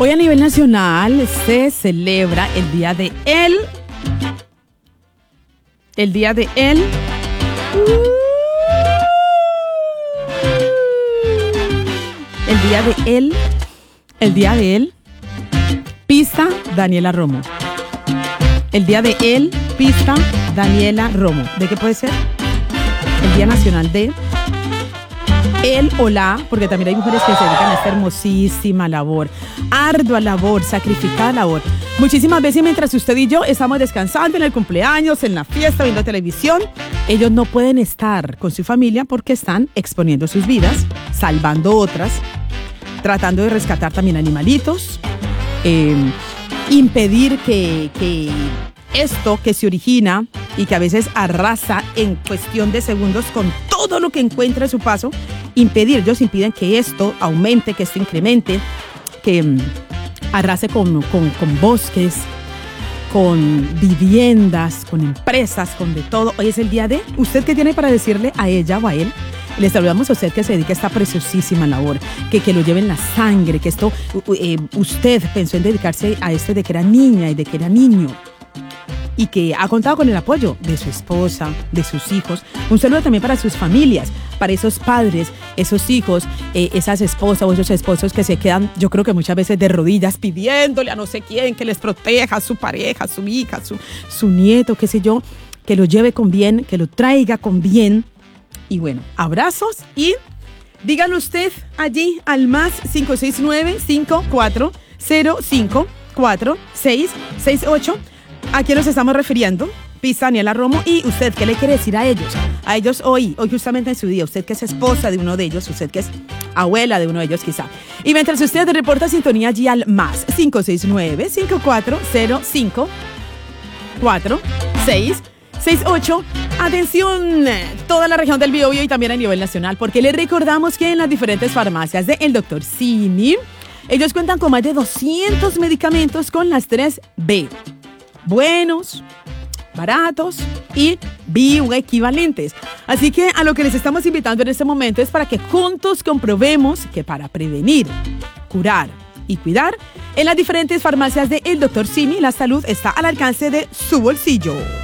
Hoy a nivel nacional se celebra el Día de el Día de el Día de el Pista Daniela Romo. El Día de el Pista Daniela Romo. ¿De qué puede ser? El Día Nacional de el o la, porque también hay mujeres que se dedican a esta hermosísima labor, ardua labor, sacrificada labor. Muchísimas veces mientras usted y yo estamos descansando en el cumpleaños, en la fiesta, viendo televisión, ellos no pueden estar con su familia porque están exponiendo sus vidas, salvando otras, tratando de rescatar también animalitos, impedir que esto que se origina y que a veces arrasa en cuestión de segundos con todo lo que encuentra a su paso, ellos impiden que esto aumente, que esto incremente, que arrase con bosques, con viviendas, con empresas, con de todo. Hoy es el día de... ¿Usted qué tiene para decirle a ella o a él? Le saludamos a usted que se dedica a esta preciosísima labor, que lo lleve en la sangre, que esto... usted pensó en dedicarse a esto de que era niña y de que era niño, y que ha contado con el apoyo de su esposa, de sus hijos. Un saludo también para sus familias, para esos padres, esos hijos, esas esposas o esos esposos que se quedan, yo creo que muchas veces de rodillas pidiéndole a no sé quién que les proteja, a su pareja, a su hija, su nieto, qué sé yo, que lo lleve con bien, que lo traiga con bien. Y bueno, abrazos y díganlo usted allí al más 569-5405-4668. ¿A quién nos estamos refiriendo? Pista Daniela Romo. ¿Y usted qué le quiere decir a ellos? A ellos hoy justamente en su día. Usted que es esposa de uno de ellos, usted que es abuela de uno de ellos quizá. Y mientras usted reporta sintonía allí al más 569-5405-4668. Atención, toda la región del Biobío y también a nivel nacional, porque le recordamos que en las diferentes farmacias del Dr. Simi, ellos cuentan con más de 200 medicamentos con las 3 B. Buenos, baratos y bioequivalentes. Así que a lo que les estamos invitando en este momento es para que juntos comprobemos que para prevenir, curar y cuidar, en las diferentes farmacias del Dr. Simi, la salud está al alcance de su bolsillo.